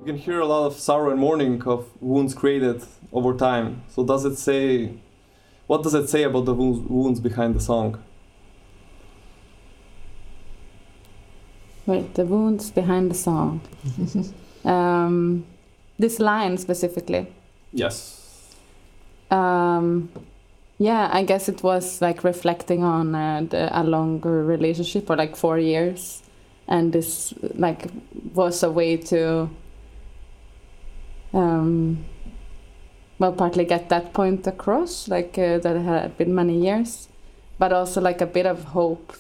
can hear a lot of sorrow and mourning of wounds created over time. So what does it say about the wounds behind the song? Wait, the wounds behind the song. This line specifically. Yes. Yeah, I guess it was like reflecting on a longer relationship, or like 4 years, and this like was a way to partly get that point across, like that it had been many years, but also like a bit of hope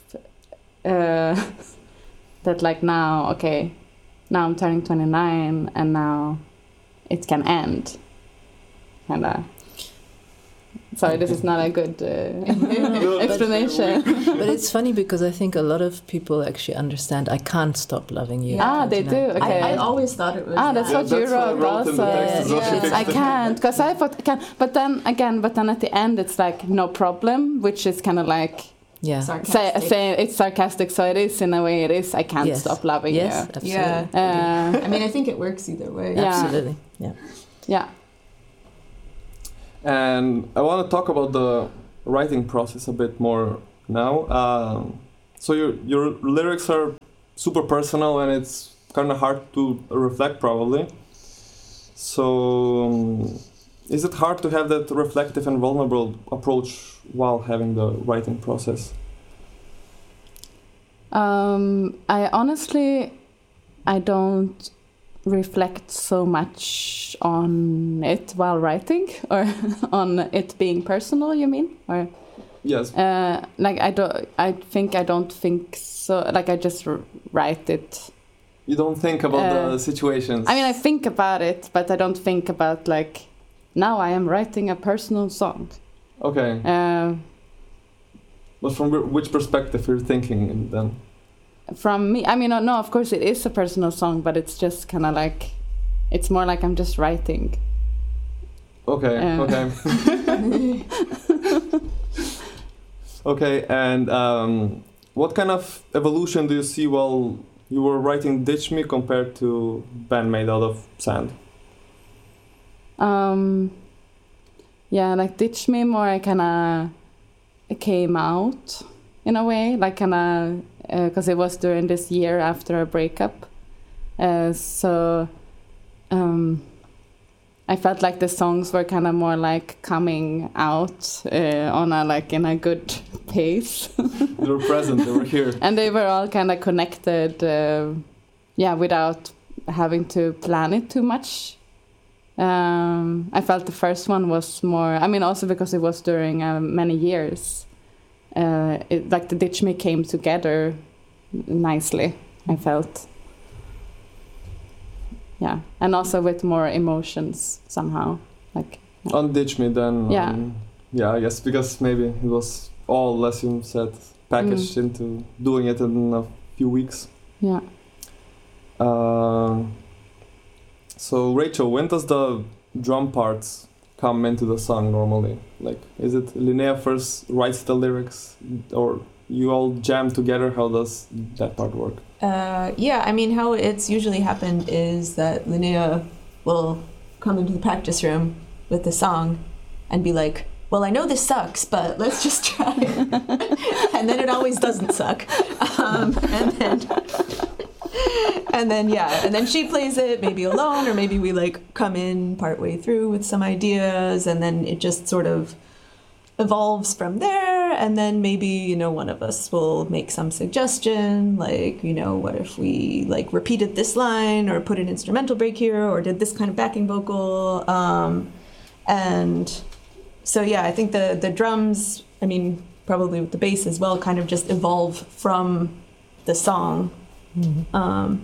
that like now I'm turning 29 and now it can end, kind of. Sorry, this is not a good explanation. But it's funny because I think a lot of people actually understand I can't stop loving you. They do. Okay. I always thought it was. That's what you wrote also. I can't, because I thought I can. But then at the end it's like no problem, which is kind of like say it's sarcastic. So it is in a way. It is. I can't stop loving you. Absolutely. Yeah. I mean, I think it works either way. Absolutely. Yeah. And I want to talk about the writing process a bit more now. So your lyrics are super personal, and it's kind of hard to reflect, probably. So is it hard to have that reflective and vulnerable approach while having the writing process? I don't reflect so much on it while writing, or on it being personal, you mean? Or yes. Like I don't think so, like I just write it. You don't think about the situations? I mean, I think about it, but I don't think about like, now I am writing a personal song. Okay. But from which perspective you're thinking then? From me, I mean, no, of course it is a personal song, but it's just kind of like, it's more like I'm just writing. Okay. Okay, and what kind of evolution do you see while you were writing Ditch Me compared to Band Made Out of Sand? Yeah, like Ditch Me more, I kind of came out in a way, like kind of, because it was during this year after a breakup. So I felt like the songs were kind of more like coming out on a like in a good pace. They were present, they were here. And they were all kind of connected, without having to plan it too much. I felt the first one was more, I mean, also because it was during many years. Like the Ditch Me came together nicely, I felt. Yeah, and also with more emotions somehow. Like on Ditch Me then. Yeah. I guess because maybe it was all, as you said, packaged into doing it in a few weeks. Yeah. So Rachel, when does the drum parts come into the song normally? Like, is it Linnea first writes the lyrics, or you all jam together? How does that part work? I mean, how it's usually happened is that Linnea will come into the practice room with the song and be like, well, I know this sucks, but let's just try it. And then it always doesn't suck. And then she plays it maybe alone, or maybe we like come in partway through with some ideas, and then it just sort of evolves from there. And then maybe, one of us will make some suggestion, like, what if we like repeated this line or put an instrumental break here or did this kind of backing vocal. And so, I think the drums, I mean, probably with the bass as well, kind of just evolve from the song. Mm-hmm.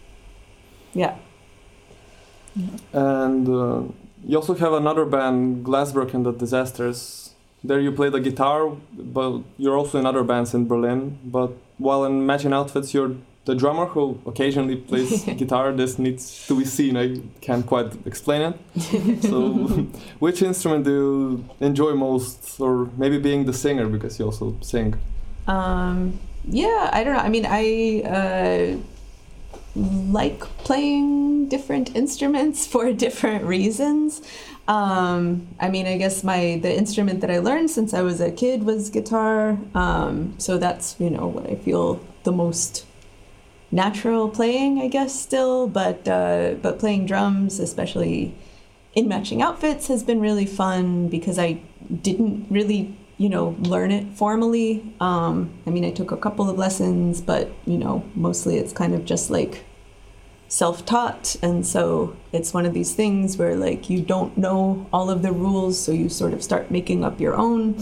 And you also have another band, Glassbrook and the Disasters. There you play the guitar, but you're also in other bands in Berlin. But while in Matching Outfits, you're the drummer who occasionally plays guitar. This needs to be seen. I can't quite explain it. So which instrument do you enjoy most, or maybe being the singer, because you also sing? I don't know. I mean, like playing different instruments for different reasons. I mean, I guess the instrument that I learned since I was a kid was guitar. So that's, you know, what I feel the most natural playing, I guess, still. But playing drums, especially in matching outfits, has been really fun because I didn't really, you know, learn it formally. I mean, I took a couple of lessons, but, you know, mostly it's kind of just like self-taught. And so it's one of these things where like you don't know all of the rules, so you sort of start making up your own.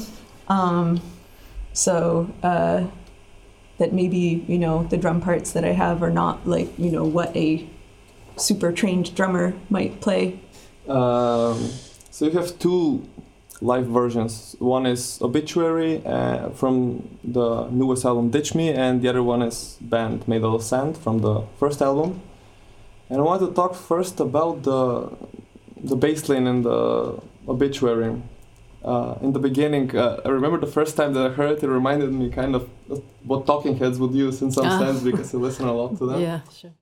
That maybe, you know, the drum parts that I have are not like, you know, what a super trained drummer might play. So you have two live versions. One is Obituary from the newest album Ditch Me, and the other one is Band Made Out of Sand from the first album. And I want to talk first about the bass line in the Obituary. In the beginning, I remember the first time that I heard it, it reminded me kind of what Talking Heads would use in some sense, because I listen a lot to them. Yeah, sure.